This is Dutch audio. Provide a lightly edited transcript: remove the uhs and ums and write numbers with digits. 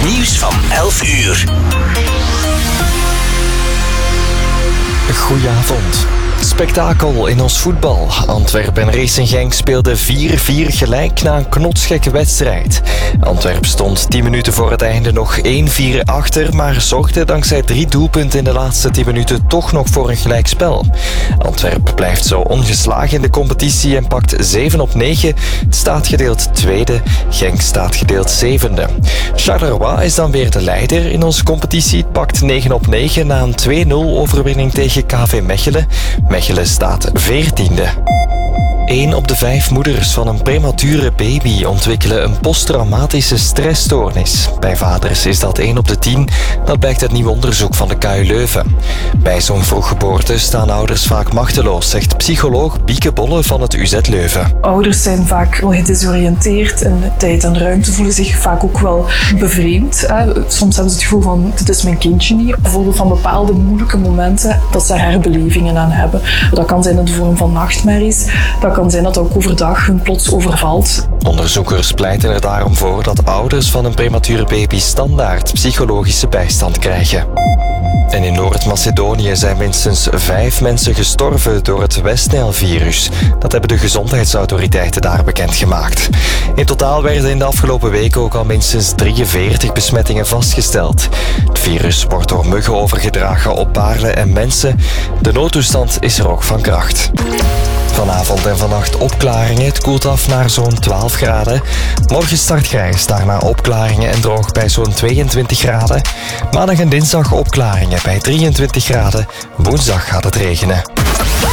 Nieuws van 11 uur. Goedenavond. Spektakel in ons voetbal. Antwerpen en Racing Genk speelden 4-4 gelijk na een knotsgekke wedstrijd. Antwerpen stond 10 minuten voor het einde nog 1-4 achter, maar zorgde dankzij 3 doelpunten in de laatste 10 minuten toch nog voor een gelijkspel. Antwerpen blijft zo ongeslagen in de competitie en pakt 7 op 9. Het staat gedeeld tweede, Genk staat gedeeld 7e. Charleroi is dan weer de leider in onze competitie. Het pakt 9 op 9 na een 2-0 overwinning tegen KV Mechelen. Mechelen staat 14e. 1 op de 5 moeders van een premature baby ontwikkelen een posttraumatische stressstoornis. Bij vaders is dat 1 op de 10. Dat blijkt uit nieuw onderzoek van de KU Leuven. Bij zo'n vroeggeboorte staan ouders vaak machteloos, zegt psycholoog Bieke Bolle van het UZ Leuven. Ouders zijn vaak wel gedesoriënteerd en tijd en ruimte voelen zich vaak ook wel bevreemd. Soms hebben ze het gevoel van, dit is mijn kindje niet. Bijvoorbeeld van bepaalde moeilijke momenten dat ze herbelevingen aan hebben. Dat kan zijn in de vorm van nachtmerries. Dat kan zijn dat ook overdag hun plots overvalt. Onderzoekers pleiten er daarom voor dat ouders van een premature baby standaard psychologische bijstand krijgen. En in Noord-Macedonië zijn minstens 5 mensen gestorven door het West-Nijl-virus. Dat hebben de gezondheidsautoriteiten daar bekendgemaakt. In totaal werden in de afgelopen weken ook al minstens 43 besmettingen vastgesteld. Het virus wordt door muggen overgedragen op paarden en mensen. De noodtoestand is er ook van kracht. Vanavond en vannacht opklaringen. Het koelt af naar zo'n 12 graden. Morgen start grijs, daarna opklaringen en droog bij zo'n 22 graden. Maandag en dinsdag opklaringen bij 23 graden. Woensdag gaat het regenen.